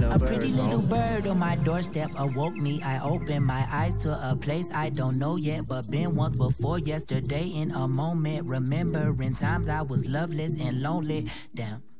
little A bird. pretty little bird on my doorstep awoke me. I opened my eyes to a place I don't know yet, but been once before yesterday in a moment. Remembering times I was loveless and lonely. Damn.